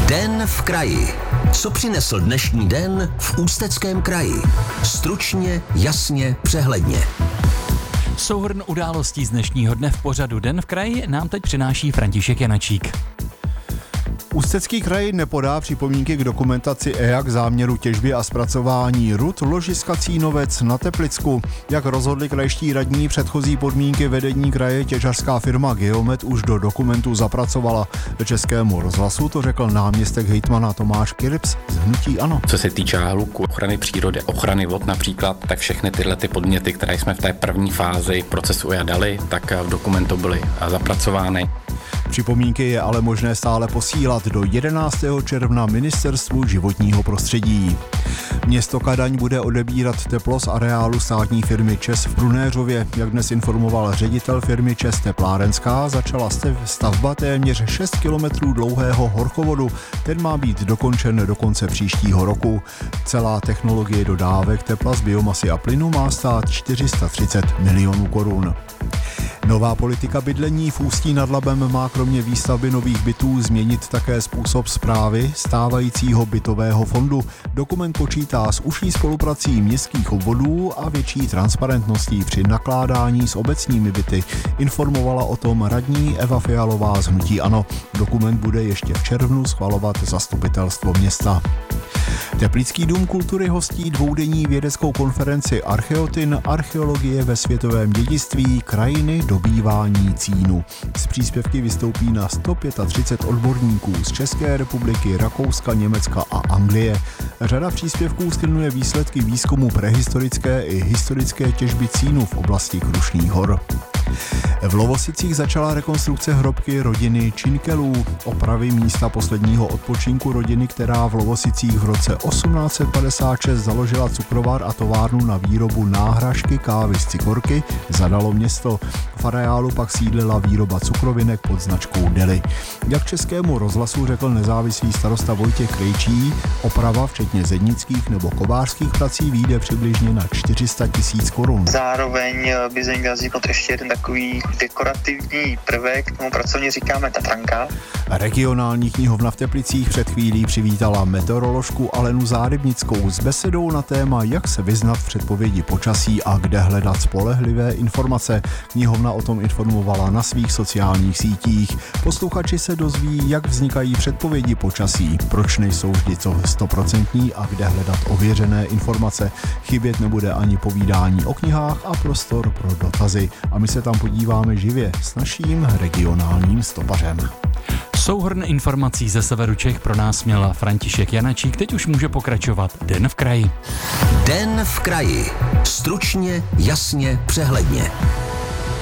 Den v kraji. Co přinesl dnešní den v Ústeckém kraji? Stručně, jasně, přehledně. Souhrn událostí z dnešního dne v pořadu Den v kraji nám teď přináší František Janačík. Ústecký kraj nepodá připomínky k dokumentaci EIA k záměru těžby a zpracování rud ložiska Cínovec na Teplicku. Jak rozhodli krajští radní, předchozí podmínky vedení kraje těžařská firma Geomet už do dokumentu zapracovala. Českému rozhlasu to řekl náměstek hejtmana Tomáš Kirps z hnutí ANO. Co se týče hluku, ochrany přírody, ochrany vod například, tak všechny tyhle podněty, které jsme v té první fázi procesu EIA dali, tak v dokumentu byly zapracovány. Připomínky je ale možné stále posílat do 11. června Ministerstvu životního prostředí. Město Kadaň bude odebírat teplo z areálu státní firmy ČEZ v Prunéřově. Jak dnes informoval ředitel firmy ČEZ Teplárenská, začala stavba téměř 6 kilometrů dlouhého horkovodu. Ten má být dokončen do konce příštího roku. Celá technologie dodávek tepla z biomasy a plynu má stát 430 milionů korun. Nová politika bydlení v Ústí nad Labem má kromě výstavby nových bytů změnit také způsob správy stávajícího bytového fondu. Dokument počítá s užší spoluprací městských obvodů a větší transparentností při nakládání s obecními byty. Informovala o tom radní Eva Fialová z hnutí ANO. Dokument bude ještě v červnu schvalovat zastupitelstvo města. Teplický dům kultury hostí dvoudenní vědeckou konferenci Archeotin, archeologie ve světovém dědictví, krajiny dobývání cínu. Z příspěvky vystoupí na 135 odborníků z České republiky, Rakouska, Německa a Anglie. Řada příspěvků shrnuje výsledky výzkumu prehistorické i historické těžby cínu v oblasti Krušných hor. V Lovosicích začala rekonstrukce hrobky rodiny Činkelů, opravy místa posledního odpočinku rodiny, která v Lovosicích v roce 1856 založila cukrovar a továrnu na výrobu náhražky kávy z cikorky, zadalo město. V areálu pak sídlila výroba cukrovinek pod značkou Deli. Jak Českému rozhlasu řekl nezávislý starosta Vojtěch Krejčí, oprava včetně zednických nebo kovářských prací vyjde přibližně na 400 000 korun. Zároveň by zajímavý vzniknout ještě jeden takový dekorativní prvek, tomu pracovně říkáme tatranka. Regionální knihovna v Teplicích před chvílí přivítala meteoroložku Alenu Zárybnickou s besedou na téma, jak se vyznat v předpovědi počasí a kde hledat spolehlivé informace. Knihovna o tom informovala na svých sociálních sítích. Posluchači se dozví, jak vznikají předpovědi počasí, proč nejsou vždy 100% a kde hledat ověřené informace. Chybět nebude ani povídání o knihách a prostor pro dotazy. A my se tam podíváme živě s naším regionálním stopařem. Souhrn informací ze severu Čech pro nás měl František Janačík. Teď už může pokračovat Den v kraji. Den v kraji. Stručně, jasně, přehledně.